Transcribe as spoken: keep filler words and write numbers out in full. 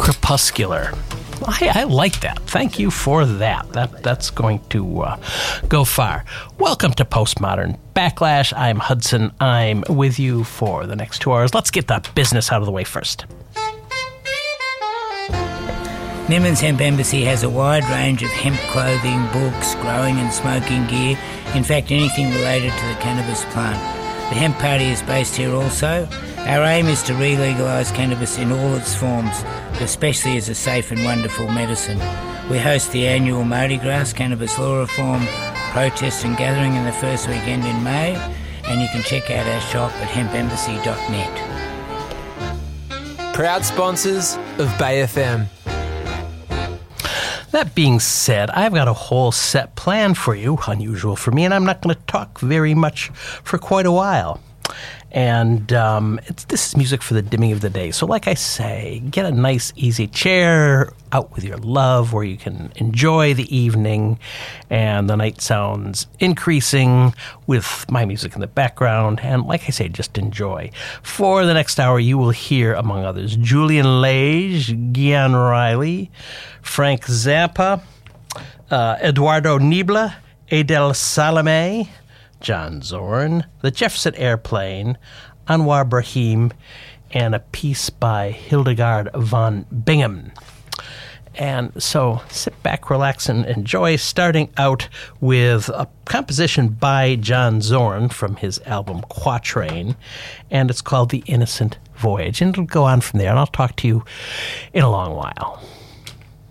Crepuscular. I, I like that. Thank you for that. That That's going to uh, go far. Welcome to Postmodern Backlash. I'm Hudson. I'm with you for the next two hours. Let's get the business out of the way first. Nimmons Hemp Embassy has a wide range of hemp clothing, books, growing and smoking gear, in fact anything related to the cannabis plant. The Hemp Party is based here also. Our aim is to re-legalise cannabis in all its forms, especially as a safe and wonderful medicine. We host the annual Mardi Gras Cannabis Law Reform protest and gathering in the first weekend in May, and you can check out our shop at hemp embassy dot net. Proud sponsors of Bay F M. That being said, I've got a whole set plan for you, unusual for me, and I'm not going to talk very much for quite a while. And um, it's, this is music for the dimming of the day. So like I say, get a nice, easy chair out with your love where you can enjoy the evening and the night sounds increasing with my music in the background. And like I say, just enjoy. For the next hour, you will hear, among others, Julian Lage, Gian Riley, Frank Zappa, uh, Eduardo Nibla, Adel Salame, John Zorn, the Jefferson Airplane, Anwar Brahim, and a piece by Hildegard von Bingen. And so sit back, relax, and enjoy, starting out with a composition by John Zorn from his album Quatrain, and it's called The Innocent Voyage. And it'll go on from there, and I'll talk to you in a long while.